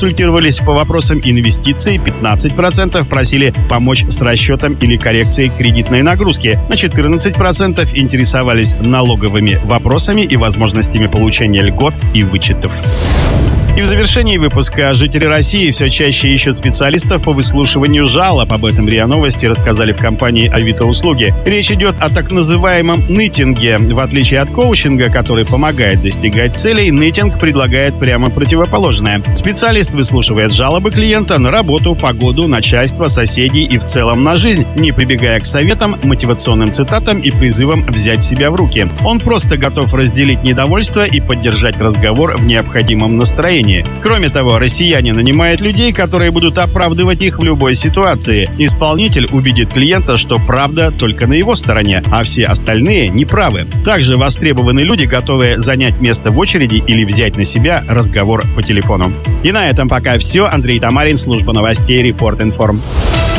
консультировались по вопросам инвестиций, 15% просили помочь с расчетом или коррекцией кредитной нагрузки, на 14% интересовались налоговыми вопросами и возможностями получения льгот и вычетов. И в завершении выпуска жители России все чаще ищут специалистов по выслушиванию жалоб. Об этом РИА Новости рассказали в компании Авито Услуги. Речь идет о так называемом нытинге. В отличие от коучинга, который помогает достигать целей, нытинг предлагает прямо противоположное. Специалист выслушивает жалобы клиента на работу, погоду, начальство, соседей и в целом на жизнь, не прибегая к советам, мотивационным цитатам и призывам взять себя в руки. Он просто готов разделить недовольство и поддержать разговор в необходимом настроении. Кроме того, россияне нанимают людей, которые будут оправдывать их в любой ситуации. Исполнитель убедит клиента, что правда только на его стороне, а все остальные неправы. Также востребованы люди, готовые занять место в очереди или взять на себя разговор по телефону. И на этом пока все. Андрей Тамарин, служба новостей Report Inform.